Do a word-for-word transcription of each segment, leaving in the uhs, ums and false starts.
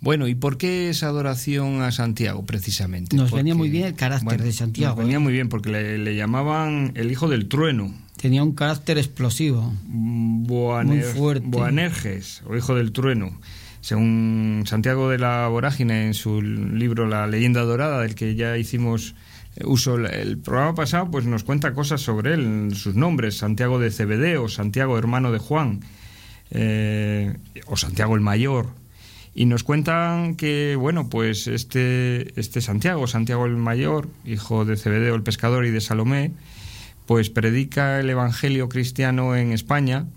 Bueno, ¿y por qué esa adoración a Santiago, precisamente? Nos porque, venía muy bien el carácter bueno, de Santiago. Nos venía muy bien porque le, le llamaban el hijo del trueno. Tenía un carácter explosivo. Boaner, muy fuerte. Boanerges, o hijo del trueno. Según Santiago de la Vorágine, en su libro La leyenda dorada, del que ya hicimos uso el programa pasado, pues nos cuenta cosas sobre él, sus nombres: Santiago de Cebedeo, Santiago hermano de Juan, eh, o Santiago el Mayor. Y nos cuentan que, bueno, pues este, este Santiago, Santiago el Mayor, hijo de Cebedeo el pescador y de Salomé, pues predica el evangelio cristiano en España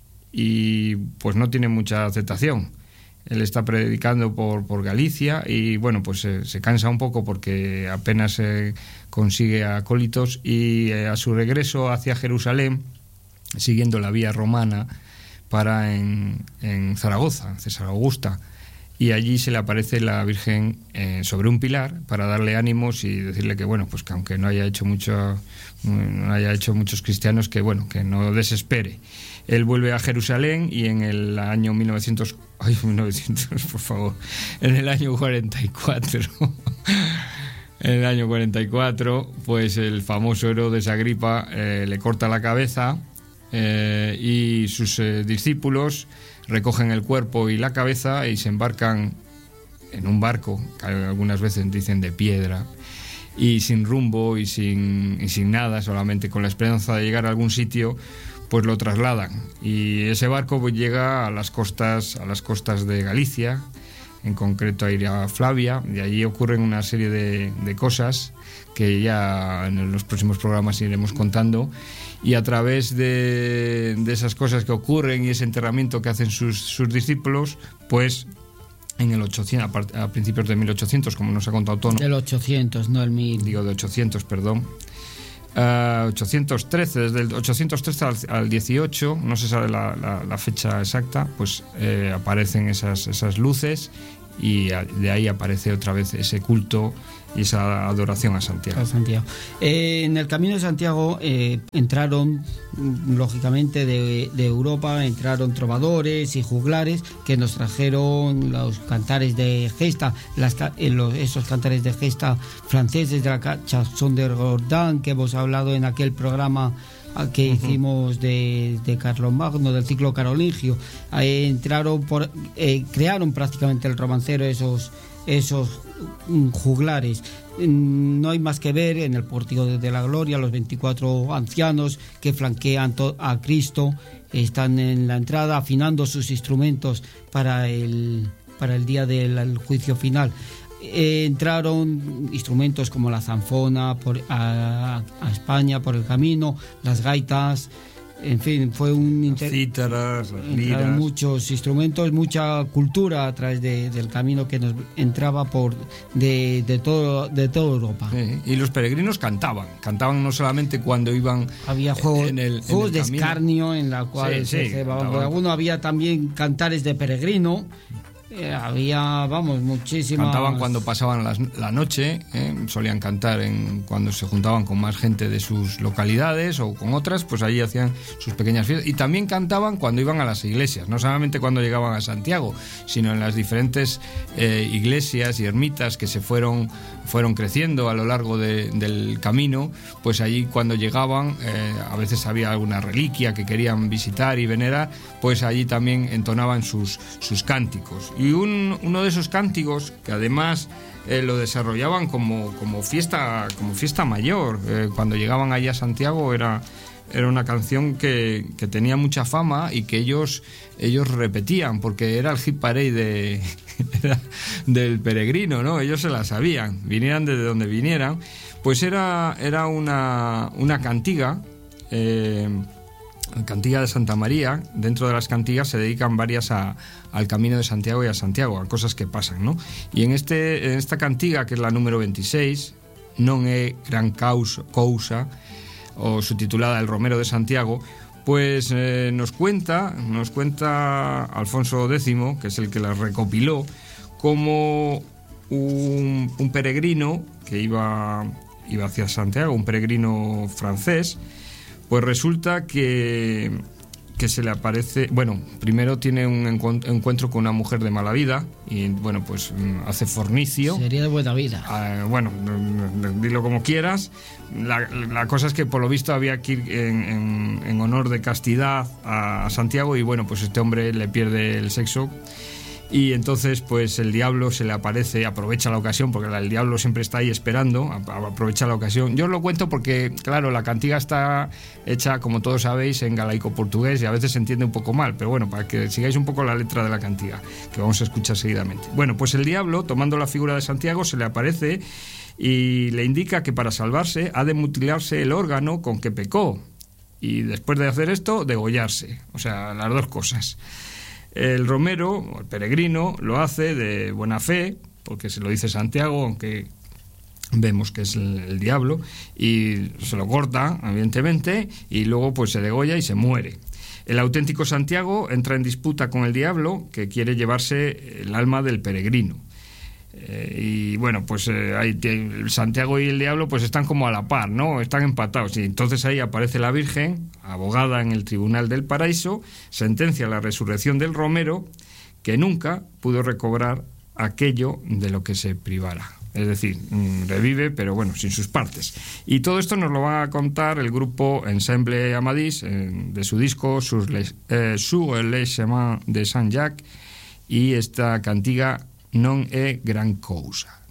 y pues no tiene mucha aceptación. Él está predicando por, por Galicia y, bueno, pues se, se cansa un poco porque apenas eh, consigue acólitos, y eh, a su regreso hacia Jerusalén, siguiendo la vía romana, para en, en Zaragoza, César Augusta, y allí se le aparece la Virgen eh, sobre un pilar para darle ánimos y decirle que, bueno, pues que aunque no haya hecho mucho, no haya hecho muchos cristianos, que bueno, que no desespere. Él vuelve a Jerusalén y en el año mil novecientos, ay, mil novecientos, por favor, en el año cuarenta y cuatro, en el año cuarenta y cuatro, pues el famoso Herodes Agripa eh, le corta la cabeza eh, y sus eh, discípulos recogen el cuerpo y la cabeza y se embarcan en un barco, que algunas veces dicen de piedra, y sin rumbo y sin, y sin nada, solamente con la esperanza de llegar a algún sitio, pues lo trasladan. Y ese barco pues llega a las costas, a las costas de Galicia, en concreto a Iria Flavia, y allí ocurren una serie de, de cosas que ya en los próximos programas iremos contando. Y a través de, de esas cosas que ocurren y ese enterramiento que hacen sus, sus discípulos, pues en el ochocientos, a, a principios de mil ochocientos, como nos ha contado Tono. Del ochocientos, no el mil. Digo de ochocientos, perdón. Uh, ochocientos trece, desde el ochocientos trece al, al dieciocho, no se sabe la, la, la fecha exacta, pues eh, aparecen esas, esas luces, y de ahí aparece otra vez ese culto y esa adoración a Santiago. A Santiago. Eh, en el Camino de Santiago eh, entraron, lógicamente, de, de Europa, entraron trovadores y juglares que nos trajeron los cantares de gesta, las, los, esos cantares de gesta franceses de la chanson de Rodin, que hemos hablado en aquel programa que uh-huh. hicimos de, de Carlomagno, del ciclo carolingio. Eh, entraron por, eh, crearon prácticamente el romancero esos esos juglares. No hay más que ver en el pórtico de la gloria los veinticuatro ancianos que flanquean a Cristo, están en la entrada afinando sus instrumentos para el, para el día del juicio final. Eh, entraron instrumentos como la zanfona por, a, a España por el camino, las gaitas, en fin, fue un inter... cítaras, las liras, muchos instrumentos, mucha cultura a través de, del camino que nos entraba por de, de todo de toda Europa. Sí, y los peregrinos cantaban, cantaban no solamente cuando iban, había juegos, en el, juegos en el de escarnio en la cual sí, se sí, llevaban. Algunos había también cantares de peregrino. Eh, había, vamos, muchísimas. Cantaban cuando pasaban las, la noche, eh, solían cantar en, cuando se juntaban con más gente de sus localidades o con otras, pues ahí hacían sus pequeñas fiestas. Y también cantaban cuando iban a las iglesias, no solamente cuando llegaban a Santiago, sino en las diferentes eh, iglesias y ermitas que se fueron, fueron creciendo a lo largo de, del camino. Pues allí cuando llegaban, eh, a veces había alguna reliquia que querían visitar y venerar, pues allí también entonaban sus, sus cánticos. Y un, uno de esos cánticos, que además eh, lo desarrollaban como, como, fiesta, como fiesta mayor, eh, cuando llegaban allá a Santiago, era, era una canción que, que tenía mucha fama y que ellos, ellos repetían, porque era el hit parade de, era del peregrino, ¿no? Ellos se la sabían, vinieran desde donde vinieran. Pues era, era una, una cantiga, eh, Cantiga de Santa María. Dentro de las cantigas se dedican varias a, al Camino de Santiago y a Santiago, a cosas que pasan, ¿no? Y en, este, en esta cantiga, que es la número veintiséis, Non é gran causa, cousa, o subtitulada El Romero de Santiago, pues eh, nos cuenta, nos cuenta Alfonso X, que es el que las recopiló, como un, un peregrino que iba, iba hacia Santiago, un peregrino francés. Pues resulta que, que se le aparece, bueno, primero tiene un encuentro con una mujer de mala vida y bueno, pues hace fornicio. Sería de buena vida. Uh, bueno, dilo como quieras. La, la cosa es que por lo visto había que ir en, en, en honor de castidad a, a Santiago y bueno, pues este hombre le pierde el sexo. Y entonces pues el diablo se le aparece, aprovecha la ocasión, porque el diablo siempre está ahí esperando, aprovecha la ocasión. Yo os lo cuento porque, claro, la cantiga está hecha, como todos sabéis, en galaico-portugués y a veces se entiende un poco mal, pero bueno, para que sigáis un poco la letra de la cantiga, que vamos a escuchar seguidamente. Bueno, pues el diablo, tomando la figura de Santiago, se le aparece y le indica que para salvarse ha de mutilarse el órgano con que pecó y después de hacer esto, degollarse. O sea, las dos cosas. El romero, o el peregrino, lo hace de buena fe, porque se lo dice Santiago, aunque vemos que es el, el diablo, y se lo corta, evidentemente, y luego pues se degolla y se muere. El auténtico Santiago entra en disputa con el diablo, que quiere llevarse el alma del peregrino. Eh, y bueno, pues eh, ahí el Santiago y el diablo pues están como a la par, ¿no? Están empatados. Y entonces ahí aparece la Virgen, abogada en el Tribunal del Paraíso, sentencia la resurrección del romero, que nunca pudo recobrar aquello de lo que se privara. Es decir, revive, pero bueno, sin sus partes. Y todo esto nos lo va a contar el grupo Ensemble Amadís, eh, de su disco Sur les, eh, Sur le chemin de Saint-Jacques, y esta cantiga Non é gran cousa.